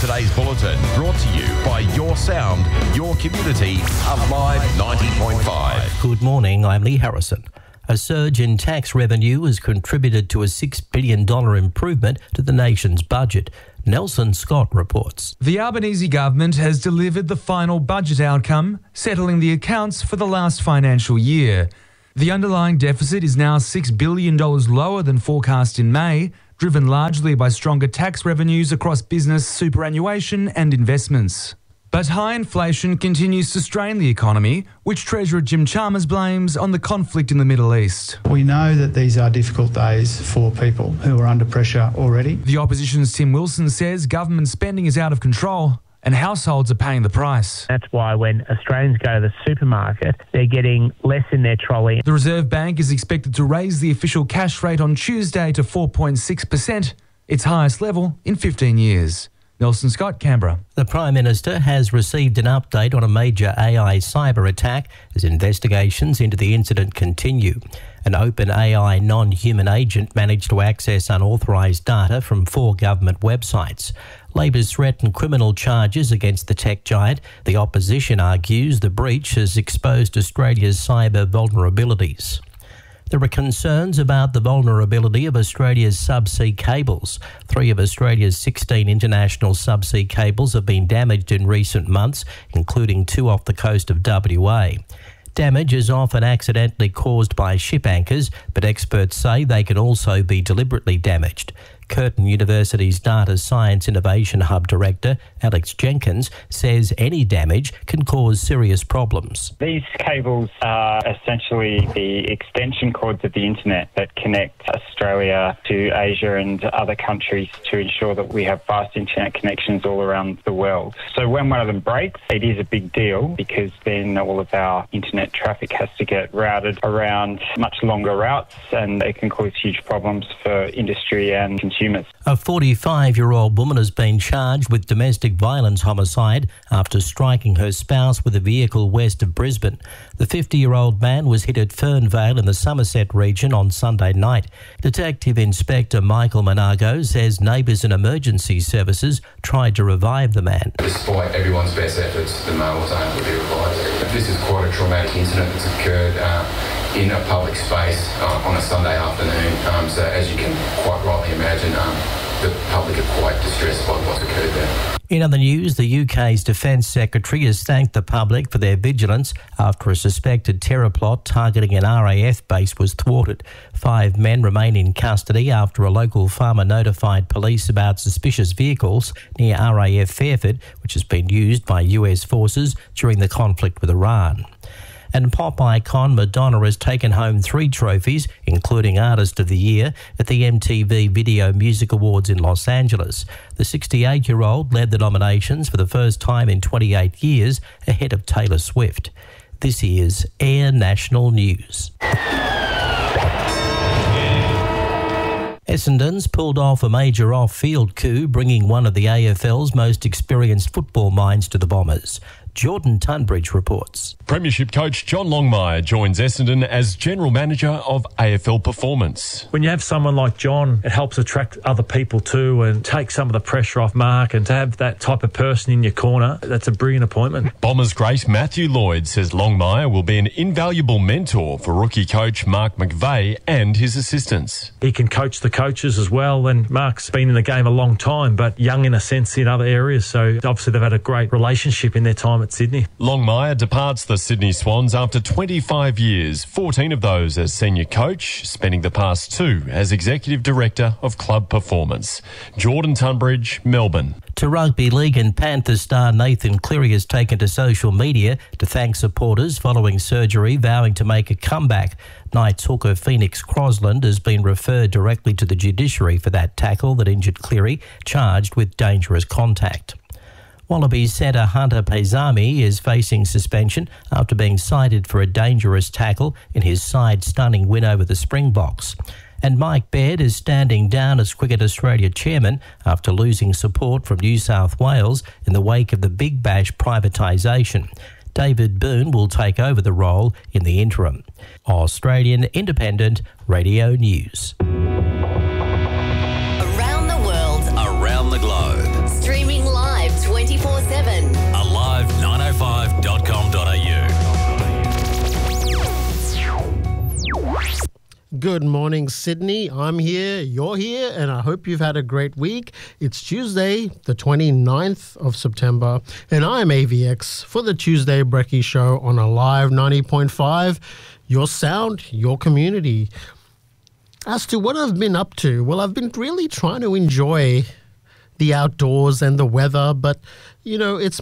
Today's bulletin brought to you by Your Sound, Your Community, Alive 90.5. Good morning, I'm Lee Harrison. A surge in tax revenue has contributed to a $6 billion improvement to the nation's budget. Nelson Scott reports. The Albanese government has delivered the final budget outcome, settling the accounts for the last financial year. The underlying deficit is now $6 billion lower than forecast in May, driven largely by stronger tax revenues across business, superannuation and investments. But high inflation continues to strain the economy, which Treasurer Jim Chalmers blames on the conflict in the Middle East. We know that these are difficult days for people who are under pressure already. The opposition's Tim Wilson says government spending is out of control and households are paying the price. That's why when Australians go to the supermarket, they're getting less in their trolley. The Reserve Bank is expected to raise the official cash rate on Tuesday to 4.6%, its highest level in 15 years. Nelson Scott, Canberra. The Prime Minister has received an update on a major AI cyber attack as investigations into the incident continue. An open AI non-human agent managed to access unauthorised data from 4 government websites. Labor's threatened criminal charges against the tech giant. The opposition argues the breach has exposed Australia's cyber vulnerabilities. There are concerns about the vulnerability of Australia's subsea cables. 3 of Australia's 16 international subsea cables have been damaged in recent months, including 2 off the coast of WA. Damage is often accidentally caused by ship anchors, but experts say they can also be deliberately damaged. Curtin University's Data Science Innovation Hub Director, Alex Jenkins, says any damage can cause serious problems. These cables are essentially the extension cords of the internet that connect Australia to Asia and other countries to ensure that we have fast internet connections all around the world. So when one of them breaks, it is a big deal because then all of our internet traffic has to get routed around much longer routes and it can cause huge problems for industry and consumers. A 45-year-old woman has been charged with domestic violence homicide after striking her spouse with a vehicle west of Brisbane. The 50-year-old man was hit at Fernvale in the Somerset region on Sunday night. Detective Inspector Michael Monago says neighbours and emergency services tried to revive the man. Despite everyone's best efforts, the male was unable to be revived. This is quite a traumatic incident that's occurred in a public space on a Sunday afternoon. So as you can quite rightly imagine, the public are quite distressed by what's occurred there. In other news, the UK's Defence Secretary has thanked the public for their vigilance after a suspected terror plot targeting an RAF base was thwarted. 5 men remain in custody after a local farmer notified police about suspicious vehicles near RAF Fairford, which has been used by US forces during the conflict with Iran. And pop icon Madonna has taken home 3 trophies, including Artist of the Year, at the MTV Video Music Awards in Los Angeles. The 68-year-old led the nominations for the first time in 28 years, ahead of Taylor Swift. This is Air National News. Essendon's pulled off a major off-field coup, bringing one of the AFL's most experienced football minds to the Bombers. Jordan Tunbridge reports. Premiership coach John Longmire joins Essendon as General Manager of AFL Performance. When you have someone like John, it helps attract other people too and take some of the pressure off Mark, and to have that type of person in your corner, that's a brilliant appointment. Bombers great Matthew Lloyd says Longmire will be an invaluable mentor for rookie coach Mark McVeigh and his assistants. He can coach the coaches as well, and Mark's been in the game a long time, but young in a sense in other areas, so obviously they've had a great relationship in their time at Sydney. Longmire departs the Sydney Swans after 25 years, 14 of those as senior coach, spending the past 2 as Executive Director of Club Performance. Jordan Tunbridge, Melbourne. To rugby league, and Panthers star Nathan Cleary has taken to social media to thank supporters following surgery, vowing to make a comeback. Knights hooker Phoenix Crosland has been referred directly to the judiciary for that tackle that injured Cleary, charged with dangerous contact. Wallabies centre Hunter Paisami is facing suspension after being cited for a dangerous tackle in his side-stunning win over the Springboks. And Mike Baird is standing down as Cricket Australia chairman after losing support from New South Wales in the wake of the Big Bash privatisation. David Boone will take over the role in the interim. Australian Independent Radio News. Around the world, around the globe. Streaming live Good morning, Sydney. I'm here, you're here, and I hope you've had a great week. It's Tuesday, the 29th of September, and I'm AVX for the Tuesday Brekkie Show on Alive 90.5, your sound, your community. As to what I've been up to, well, I've been really trying to enjoy the outdoors and the weather, but, you know, it's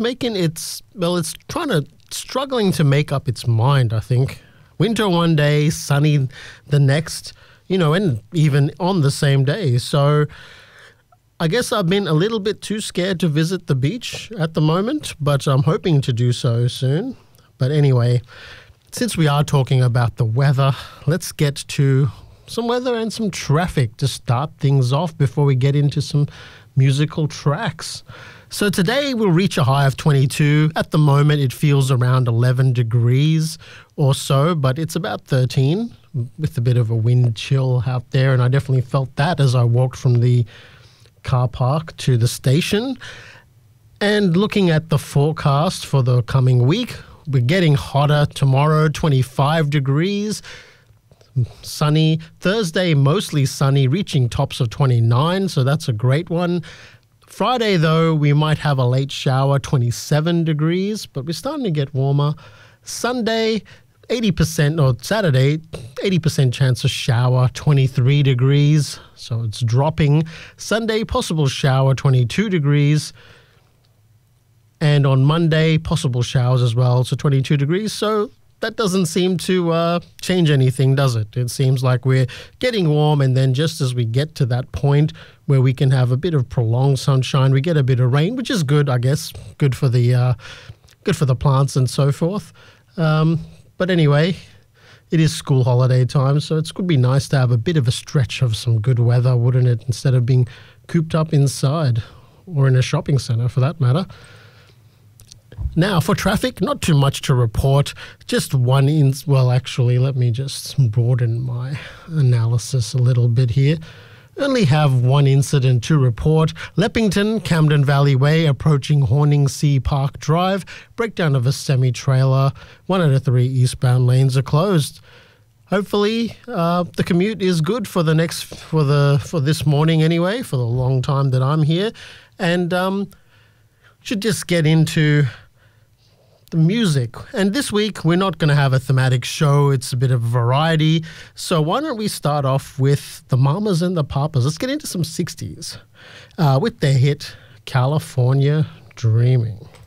struggling to make up its mind, I think. Winter one day, sunny the next, you know, and even on the same day. So I guess I've been a little bit too scared to visit the beach at the moment, but I'm hoping to do so soon. But anyway, since we are talking about the weather, let's get to some weather and some traffic to start things off before we get into some musical tracks. So today we'll reach a high of 22. At the moment it feels around 11 degrees or so, but it's about 13 with a bit of a wind chill out there, and I definitely felt that as I walked from the car park to the station. And looking at the forecast for the coming week, we're getting hotter tomorrow, 25 degrees. Sunny. Thursday, mostly sunny, reaching tops of 29, so that's a great one. Friday, though, we might have a late shower, 27 degrees, but we're starting to get warmer. Sunday, 80%, or Saturday, 80% chance of shower, 23 degrees, so it's dropping. Sunday, possible shower, 22 degrees. And on Monday, possible showers as well, so 22 degrees, so that doesn't seem to change anything, does it? It seems like we're getting warm, and then just as we get to that point where we can have a bit of prolonged sunshine, we get a bit of rain, which is good, I guess, good for the plants and so forth. But anyway, it is school holiday time, so it could be nice to have a bit of a stretch of some good weather, wouldn't it? Instead of being cooped up inside or in a shopping centre, for that matter. Now, for traffic, not too much to report. Just one actually, let me just broaden my analysis a little bit here. Only have one incident to report. Leppington, Camden Valley Way, approaching Horningsea Park Drive. Breakdown of a semi-trailer. 1 out of 3 eastbound lanes are closed. Hopefully, the commute is good for this morning anyway, for the long time that I'm here. And should just get into the music. And this week, we're not going to have a thematic show. It's a bit of variety. So why don't we start off with the Mamas and the Papas? Let's get into some 60s with their hit, California Dreaming.